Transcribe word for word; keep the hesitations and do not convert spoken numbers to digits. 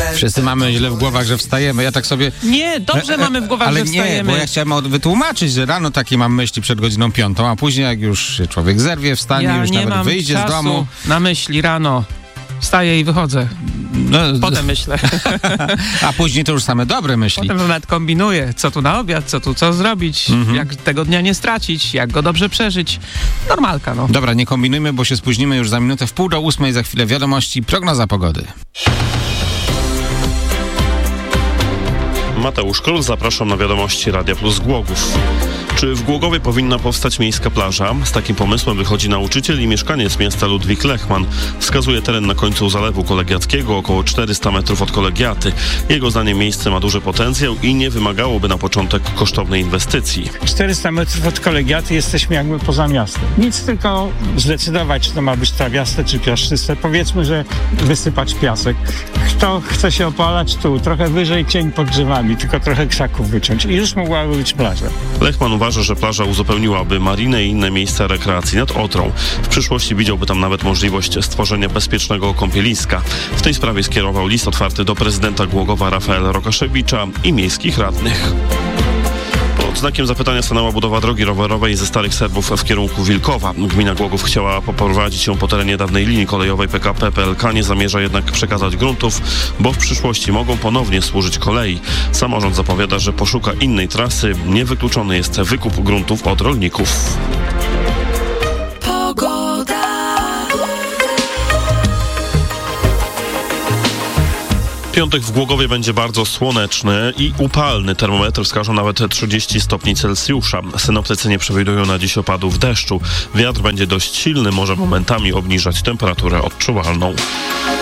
Wszyscy mamy źle w głowach, że wstajemy. Ja tak sobie... Nie, dobrze e, mamy w głowach, ale że wstajemy. Ale nie, bo ja chciałem od, wytłumaczyć, że rano takie mam myśli przed godziną piątą, a później jak już się człowiek zerwie, wstanie, ja już nie nawet mam wyjdzie czasu z domu. na myśli rano. Wstaję i wychodzę. No, Potem myślę. A później to już same dobre myśli. Potem nawet kombinuję, co tu na obiad, co tu co zrobić, mhm. jak tego dnia nie stracić, jak go dobrze przeżyć. Normalka, no. Dobra, nie kombinujmy, bo się spóźnimy już za minutę w pół do ósmej, za chwilę wiadomości, prognoza pogody. Mateusz Król, zapraszam na wiadomości Radia Plus Głogów. Czy w Głogowie powinna powstać miejska plaża? Z takim pomysłem wychodzi nauczyciel i mieszkaniec miasta Ludwik Lechman. Wskazuje teren na końcu Zalewu Kolegiackiego, około czterysta metrów od Kolegiaty. Jego zdaniem miejsce ma duży potencjał i nie wymagałoby na początek kosztownej inwestycji. czterysta metrów od Kolegiaty jesteśmy jakby poza miastem. Nic, tylko zdecydować, czy to ma być trawiaste, czy piaszczyste. Powiedzmy, że wysypać piasek. Kto chce się opalać tu, trochę wyżej cień pod drzewami, tylko trochę krzaków wyciąć i już mogłaby być plaża. Lechman uważa, że plaża uzupełniłaby marinę i inne miejsca rekreacji nad Odrą. W przyszłości widziałby tam nawet możliwość stworzenia bezpiecznego kąpieliska. W tej sprawie skierował list otwarty do prezydenta Głogowa Rafaela Rokaszewicza i miejskich radnych. Pod znakiem zapytania stanęła budowa drogi rowerowej ze Starych Serbów w kierunku Wilkowa. Gmina Głogów chciała poprowadzić ją po terenie dawnej linii kolejowej P K P P L K, nie zamierza jednak przekazać gruntów, bo w przyszłości mogą ponownie służyć kolei. Samorząd zapowiada, że poszuka innej trasy. Niewykluczony jest wykup gruntów od rolników. Piątek w Głogowie będzie bardzo słoneczny i upalny. Termometry wskażą nawet trzydzieści stopni Celsjusza. Synoptycy nie przewidują na dziś opadów deszczu. Wiatr będzie dość silny, może momentami obniżać temperaturę odczuwalną.